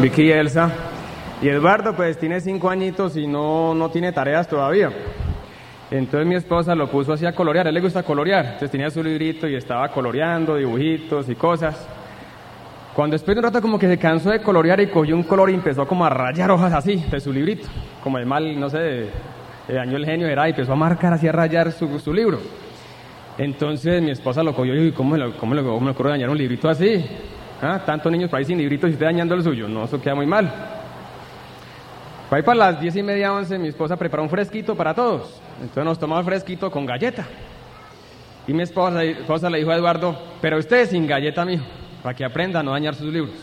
Vicky y Elsa. Y Eduardo pues tiene 5 añitos y no tiene tareas todavía. Entonces mi esposa lo puso así a colorear, a él le gusta colorear. Entonces tenía su librito y estaba coloreando, dibujitos y cosas. Cuando después de un rato como que se cansó de colorear y cogió un color y empezó como a rayar hojas así de su librito. Como de mal, no sé, dañó el genio era y empezó a marcar así a rayar su libro. Entonces mi esposa lo cogió y dijo, ¿cómo le ocurre dañar un librito así? Tantos niños por ahí sin libritos y usted dañando el suyo. No, eso queda muy mal. Por ahí para las 10:30, 11, mi esposa preparó un fresquito para todos. Entonces nos tomamos el fresquito con galleta. Y mi esposa le dijo a Eduardo, pero usted sin galleta, mijo, para que aprenda a no dañar sus libros.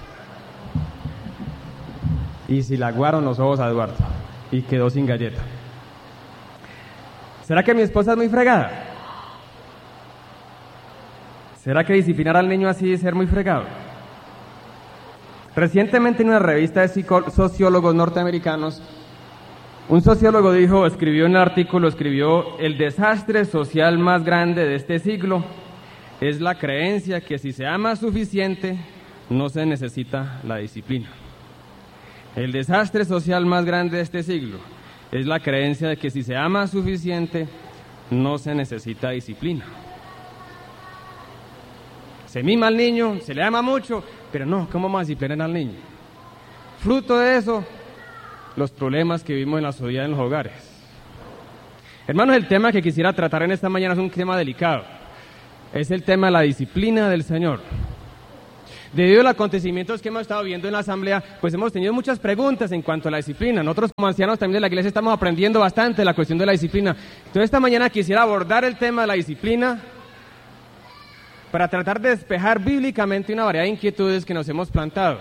Y se le aguaron los ojos a Eduardo y quedó sin galleta. ¿Será que mi esposa es muy fregada? ¿Será que disciplinar al niño así es ser muy fregado? Recientemente en una revista de sociólogos norteamericanos, un sociólogo escribió en el artículo, el desastre social más grande de este siglo es la creencia que si se ama suficiente, no se necesita la disciplina. El desastre social más grande de este siglo es la creencia de que si se ama suficiente, no se necesita disciplina. Se mima al niño, se le ama mucho, pero no, ¿cómo vamos a disciplinar al niño? Fruto de eso, los problemas que vivimos en la sociedad, en los hogares. Hermanos, el tema que quisiera tratar en esta mañana es un tema delicado. Es el tema de la disciplina del Señor. Debido a los acontecimientos que hemos estado viendo en la asamblea, pues hemos tenido muchas preguntas en cuanto a la disciplina. Nosotros como ancianos también de la iglesia estamos aprendiendo bastante la cuestión de la disciplina. Entonces esta mañana quisiera abordar el tema de la disciplina para tratar de despejar bíblicamente una variedad de inquietudes que nos hemos plantado.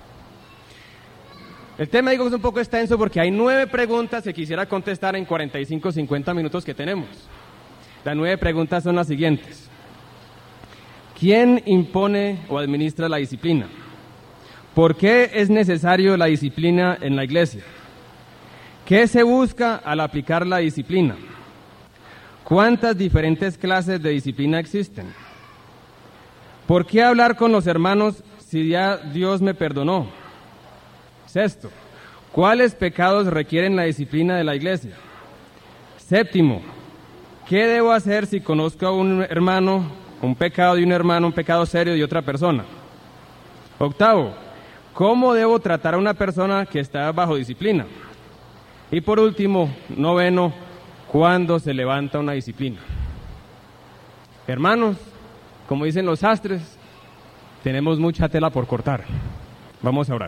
El tema es un poco extenso porque hay 9 preguntas que quisiera contestar en 45-50 minutos que tenemos. Las 9 preguntas son las siguientes. ¿Quién impone o administra la disciplina? ¿Por qué es necesario la disciplina en la iglesia? ¿Qué se busca al aplicar la disciplina? ¿Cuántas diferentes clases de disciplina existen? ¿Por qué hablar con los hermanos si ya Dios me perdonó? Sexto, ¿cuáles pecados requieren la disciplina de la iglesia? Séptimo, ¿qué debo hacer si conozco a un hermano, un pecado de un hermano, un pecado serio de otra persona? Octavo, ¿cómo debo tratar a una persona que está bajo disciplina? Y por último, noveno, ¿cuándo se levanta una disciplina? Hermanos, como dicen los sastres, tenemos mucha tela por cortar. Vamos a orar.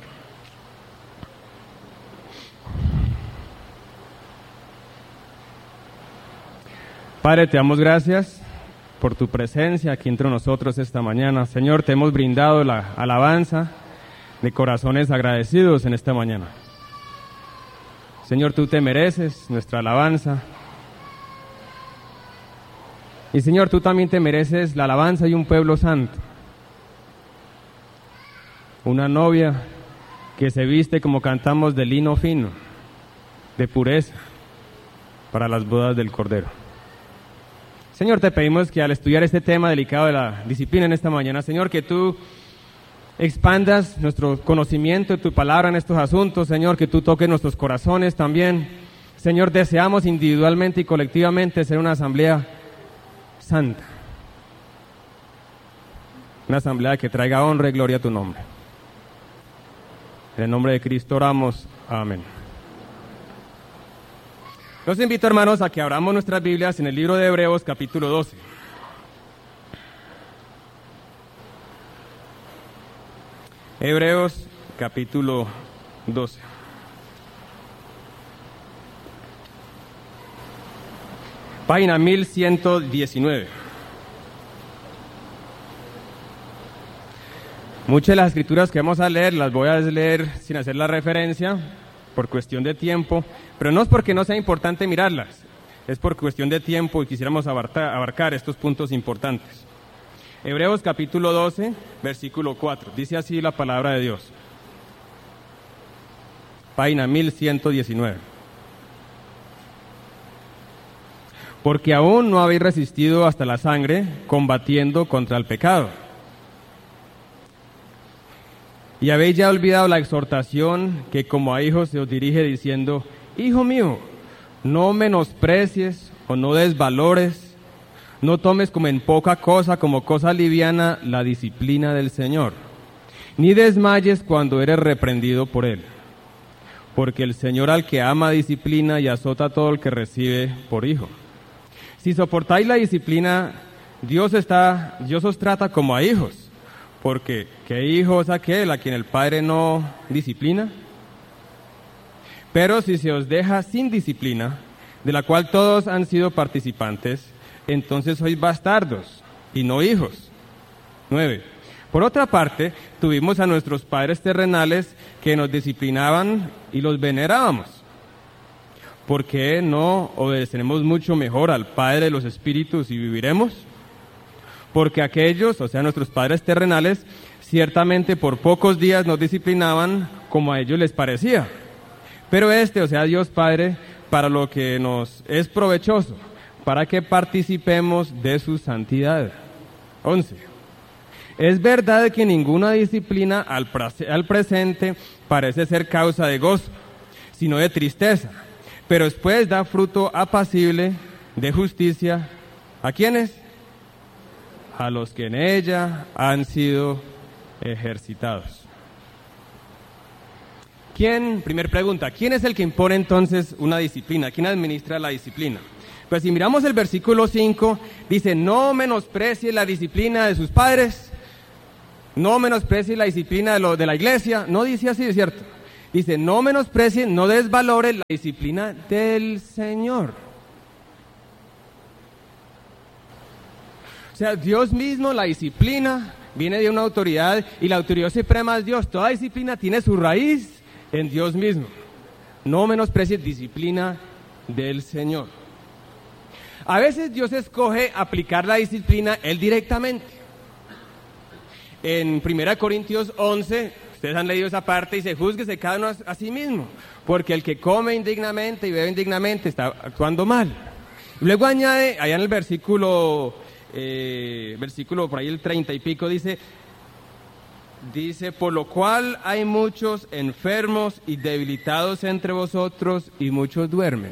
Padre, te damos gracias por tu presencia aquí entre nosotros esta mañana. Señor, te hemos brindado la alabanza de corazones agradecidos en esta mañana. Señor, tú te mereces nuestra alabanza. Y Señor, tú también te mereces la alabanza de un pueblo santo. Una novia que se viste como cantamos de lino fino, de pureza, para las bodas del Cordero. Señor, te pedimos que al estudiar este tema delicado de la disciplina en esta mañana, Señor, que tú expandas nuestro conocimiento de tu palabra en estos asuntos, Señor, que tú toques nuestros corazones también. Señor, deseamos individualmente y colectivamente ser una asamblea santa, una asamblea que traiga honra y gloria a tu nombre. En el nombre de Cristo oramos, amén. Los invito, hermanos, a que abramos nuestras Biblias en el libro de Hebreos, capítulo 12. Hebreos, capítulo 12. Página 1119. Muchas de las escrituras que vamos a leer las voy a leer sin hacer la referencia por cuestión de tiempo, pero no es porque no sea importante mirarlas, es por cuestión de tiempo y quisiéramos abarcar estos puntos importantes. Hebreos capítulo 12, versículo 4, dice así la palabra de Dios. Página 1119. Porque aún no habéis resistido hasta la sangre, combatiendo contra el pecado. Y habéis ya olvidado la exhortación que como a hijos se os dirige diciendo: Hijo mío, no menosprecies o no desvalores, no tomes como en poca cosa, como cosa liviana, la disciplina del Señor, ni desmayes cuando eres reprendido por Él. Porque el Señor al que ama disciplina y azota a todo el que recibe por hijo. Si soportáis la disciplina, Dios os trata como a hijos. Porque ¿qué hijo es aquel a quien el Padre no disciplina? Pero si se os deja sin disciplina, de la cual todos han sido participantes, entonces sois bastardos y no hijos. 9. Por otra parte, tuvimos a nuestros padres terrenales que nos disciplinaban y los venerábamos. ¿Por qué no obedeceremos mucho mejor al Padre de los Espíritus y viviremos? Porque aquellos, o sea, nuestros padres terrenales, ciertamente por pocos días nos disciplinaban como a ellos les parecía. Pero o sea, Dios Padre, para lo que nos es provechoso, para que participemos de su santidad. 11. Es verdad que ninguna disciplina al presente parece ser causa de gozo, sino de tristeza, pero después da fruto apacible de justicia. ¿A quiénes? A los que en ella han sido ejercitados. Primer pregunta, ¿quién es el que impone entonces una disciplina? ¿Quién administra la disciplina? Pues si miramos el versículo 5, dice: no menosprecie la disciplina de sus padres, no menosprecie la disciplina de la iglesia. No dice así, es cierto. Dice: no menosprecie, no desvalore la disciplina del Señor. O sea, Dios mismo, la disciplina viene de una autoridad, y la autoridad suprema es Dios. Toda disciplina tiene su raíz en Dios mismo. No menosprecie disciplina del Señor. A veces Dios escoge aplicar la disciplina Él directamente. En 1 Corintios 11, ustedes han leído esa parte, dice: júzguese cada uno a sí mismo, porque el que come indignamente y bebe indignamente está actuando mal. Y luego añade, allá en el versículo por ahí el 30 y pico, dice: por lo cual hay muchos enfermos y debilitados entre vosotros, y muchos duermen.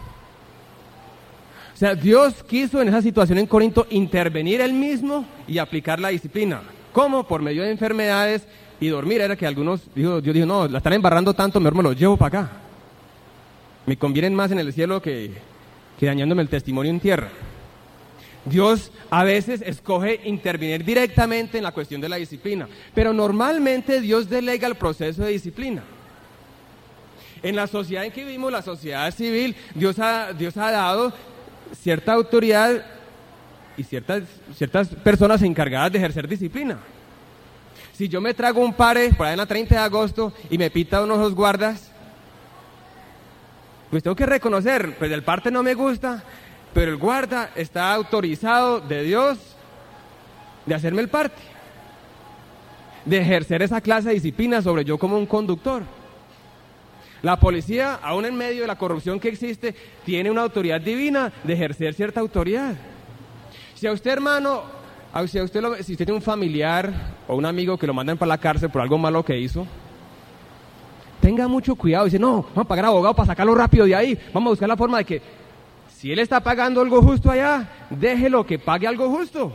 O sea, Dios quiso en esa situación en Corinto intervenir Él mismo y aplicar la disciplina. ¿Cómo? Por medio de enfermedades y dormir. Era que algunos, Dios dijo: no, la están embarrando tanto, mejor me los llevo para acá. Me convienen más en el cielo que dañándome el testimonio en tierra. Dios a veces escoge intervenir directamente en la cuestión de la disciplina, pero normalmente Dios delega el proceso de disciplina. En la sociedad en que vivimos, la sociedad civil, Dios ha dado cierta autoridad y ciertas personas encargadas de ejercer disciplina. Si yo me trago un pare por ahí en la 30 de agosto y me pita uno de los guardas, pues tengo que reconocer, pues el parte no me gusta, pero el guarda está autorizado de Dios de hacerme el parte, de ejercer esa clase de disciplina sobre yo como un conductor. La policía, aún en medio de la corrupción que existe, tiene una autoridad divina de ejercer cierta autoridad. Si a usted, hermano, si usted tiene un familiar o un amigo que lo mandan para la cárcel por algo malo que hizo, tenga mucho cuidado. Dice: no, vamos a pagar abogado para sacarlo rápido de ahí. Vamos a buscar la forma de que, si él está pagando algo justo allá, déjelo que pague algo justo.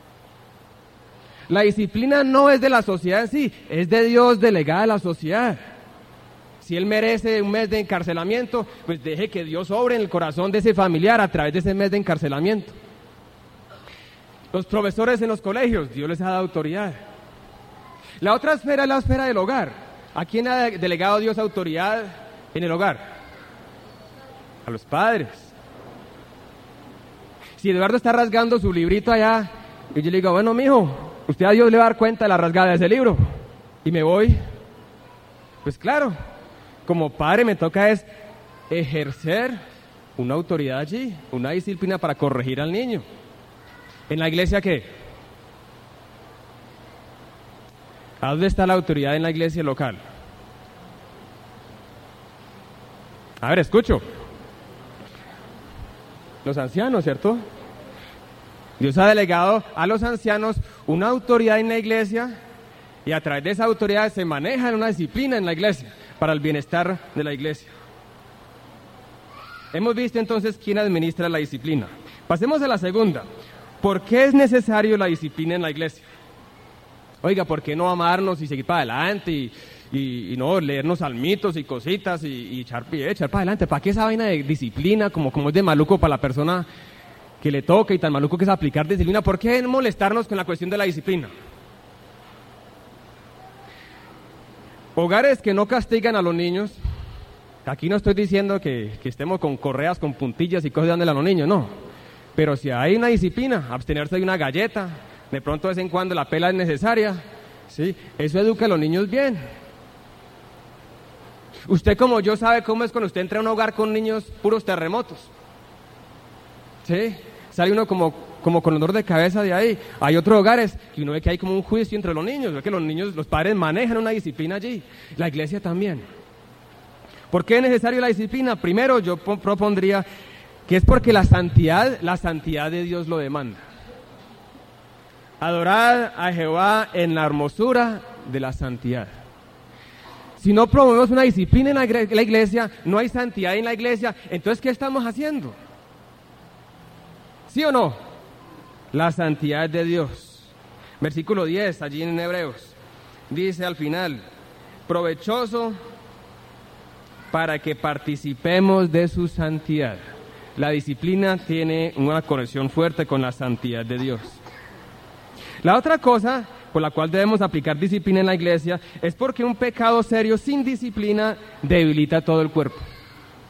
La disciplina no es de la sociedad en sí, es de Dios delegada a la sociedad. Si él merece un mes de encarcelamiento, pues deje que Dios obre en el corazón de ese familiar a través de ese mes de encarcelamiento. Los profesores en los colegios, Dios les ha dado autoridad. La otra esfera es la esfera del hogar. ¿A quién ha delegado Dios autoridad en el hogar? A los padres. Si Eduardo está rasgando su librito allá, y yo le digo: bueno, mijo, usted a Dios le va a dar cuenta de la rasgada de ese libro, y me voy, pues claro, como padre me toca es ejercer una autoridad allí, una disciplina para corregir al niño. ¿En la iglesia qué? ¿A dónde está la autoridad en la iglesia local? A ver, escucho. Los ancianos, ¿cierto? Dios ha delegado a los ancianos una autoridad en la iglesia Y a través de esa autoridad se maneja una disciplina en la iglesia, para el bienestar de la iglesia. Hemos visto entonces quién administra la disciplina. Pasemos a la segunda. ¿Por qué es necesario la disciplina en la iglesia? Oiga, ¿por qué no amarnos y seguir para adelante y no leernos salmitos y cositas y echar para adelante? ¿Para qué esa vaina de disciplina como es de maluco para la persona que le toca y tan maluco que es aplicar disciplina? ¿Por qué molestarnos con la cuestión de la disciplina? Hogares que no castigan a los niños. Aquí no estoy diciendo que estemos con correas, con puntillas y cosas dándole a los niños, no. Pero si hay una disciplina, abstenerse de una galleta, de pronto de vez en cuando la pela es necesaria, ¿sí? Eso educa a los niños bien. Usted como yo sabe cómo es cuando usted entra a un hogar con niños puros terremotos. ¿Sí? Sale uno como con dolor de cabeza de ahí. Hay otros hogares que uno ve que hay como un juicio entre los niños, ve que los padres manejan una disciplina allí, la iglesia también. ¿Por qué es necesaria la disciplina? Primero yo propondría que es porque la santidad de Dios lo demanda. Adorad a Jehová en la hermosura de la santidad. Si no promovemos una disciplina en la iglesia, no hay santidad en la iglesia, entonces ¿qué estamos haciendo? ¿Sí o no? La santidad de Dios. Versículo 10, allí en Hebreos, dice al final, provechoso para que participemos de su santidad. La disciplina tiene una conexión fuerte con la santidad de Dios. La otra cosa por la cual debemos aplicar disciplina en la iglesia es porque un pecado serio sin disciplina debilita todo el cuerpo.